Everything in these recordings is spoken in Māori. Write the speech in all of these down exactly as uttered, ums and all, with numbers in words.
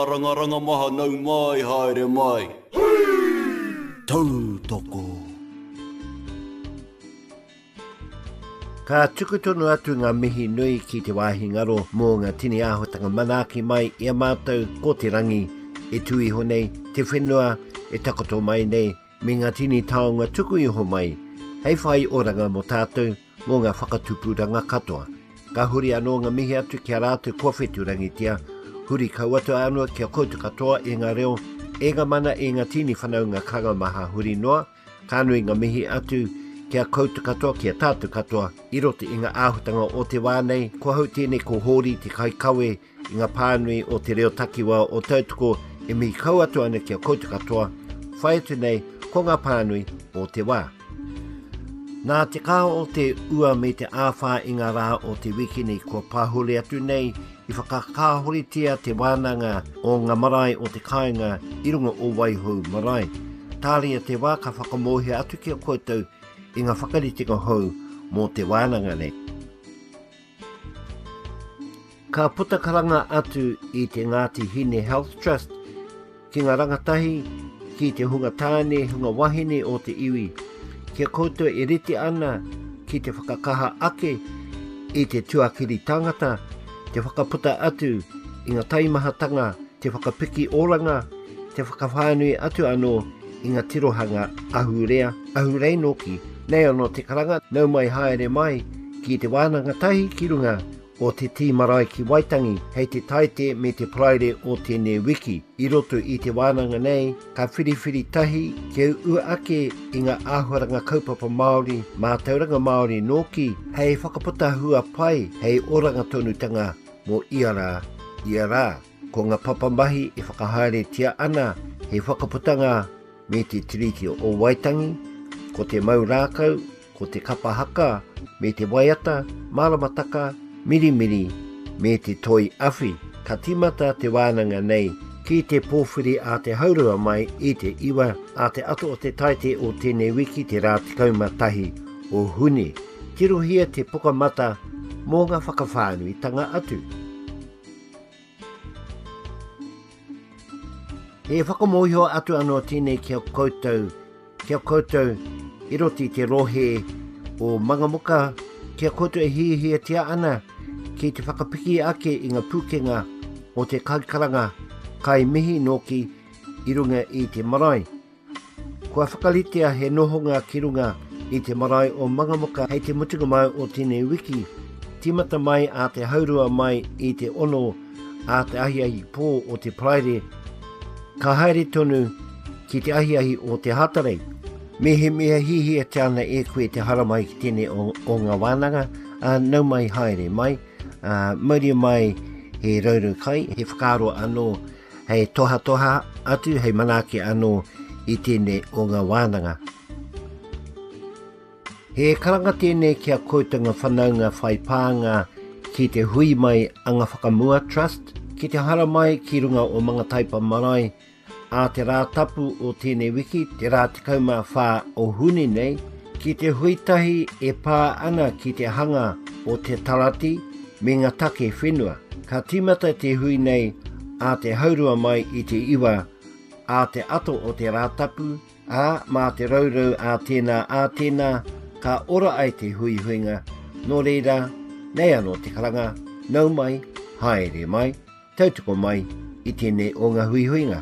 Rangaranga maha nau mai, haere mai. Tau toko. Ka tukutonu atu ngā mihi nui ki te wāhi ngaro mō ngā tini āhotanga manaki mai ia mātou ko te rangi e tui ho nei, te whenua e takoto mai nei, me ngā tini taonga tuku iho mai, hei whai oranga mo tātou mō ngā whakatupuranga katoa. Ka huri anō ngā mihi atu kia rātou kōwhetu rangitia, huri kauatu anua kia koutu katoa e ngā reo, e ngā mana e ngā tini whanau ngā kanga maha huri noa, ka nui ngā mihi atu kia koutu katoa, kia tātu katoa, i rote i ngā āhutanga o te wānei, ko hau tēnei ko hori te kaikawe i ngā pānui o te reo takiwa o tautuko e mihi kau atu ana kia koutu katoa, whai atu nei ko ngā pānui o te wā. Nā te kā o te ua me te āwhā i ngā rā o te wikini ko pāhuri atu nei, i whakakāhoritia te wānanga o ngā marae o te kāinga i runga o Waihou marae. Tāria te wā ka whakamohia atu kia koutou i ngā whakaritinga hou mō te wānanga nei. Ka putakaranga atu i te Ngāti Hine Health Trust ki ngā rangatahi ki te hunga tāne hunga wahine o te iwi. Kia koutou e reti ana ki te whakakaha ake i te tuakiri tangata, te whakaputa atu i ngā taimahatanga, te whakapiki oranga, te whakawhānui atu anō i ngā tirohanga ahurea, ahurei noki, nei anō te karanga nau mai haere mai ki te wānanga tahi ki runga o te tīmarae ki Waitangi, hei te taite me te praere o tēnei wiki. I roto i te wānanga nei, ka whiriwhiri tahi ke ua ake i ngā āhuaranga kaupapa Māori, mā tauranga Māori noki, hei whakaputa hua pai, hei oranga tonutanga mō iara, iara. Ko ngā papamahi e whakahaere tia ana, hei whakaputanga me te tiriti o Waitangi, ko te maurākau, ko te kapahaka, me te waiata, maramataka, mirimiri, me te toi awhi. Ka timata te wānanga nei, ki te pōwhiri a te haurua mai i te iwa, a te ato o te taite o tēnei wiki te rā te kaumatahi o huni. Tirohia te pukamata mō ngā whakawhānui tanga atu. E whakamohio atu anō tēnei kia koutou, kia koutou i roti te rohe o mangamuka, kia koutou e hihia tia ana ki te whakapiki ake i ngā pūkenga o te kaikaranga kai mihi noki i runga i te marae. Kua whakalitea he nohonga ki runga i te marae o mangamuka hei te mutunga mai o tēnei wiki, timata mai a te haurua mai i te ono a te ahiahi pō o te praere, ka haere tonu ki te ahiahi o te hatarei. Me he mea hihia te ana e koe te haramai ki tēnei o, o ngā wānanga, uh, nau mai haere mai, uh, mauria mai he rauru kai, he whakaro anō, hei toha toha atu, hei manake anō i tēnei o ngā wānanga. He karanga tēnei kia koutunga whanaunga whaipānga ki te hui mai anga whakamua trust, ki te haramai ki runga o mga taipa marae, a te rā tapu o tēnei wiki, te rā te kauma whā o huni nei, ki te huitahi e pā ana ki te hanga o te tarati me ngā take whenua. Ka timata te hui nei a te haurua mai i te iwa, a te ato o te rā tapu, a mā te raurau a tēnā a tēnā, ka ora ai te hui huinga, nō reira, nei anō te karanga, nau mai, haere mai, tautuko mai i tēnei o ngā hui huinga.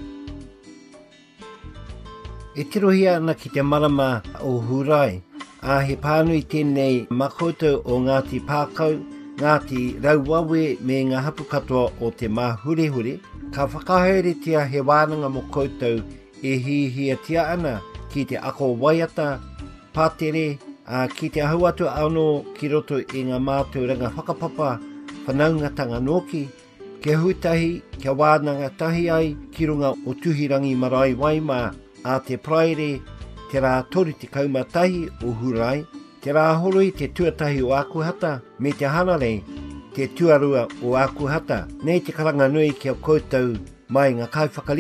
E tirohia ana ki te marama o Hurai, a he pānui tēnei makoto o Ngāti Pākau, Ngāti Rauwawe me ngā hapu katoa o te Māhurehure, ka whakahaeretia he wānanga mo koutou e hihia tia ana ki te ako waiata, pātere, a ki te ahuatu anō ki roto i ngā mātauranga whakapapa, whanaungatanga noki, ke huitahi, kia wānanga tahi ai ki runga o tuhirangi marae waimā, a te praere, te rā tori te kaumatahi o Hurai, te rā horoi te tuatahi o Akuhata, me te hanarei, te tuarua o Akuhata. Nei te karanga nui kia koutou mai ngā kai whakali.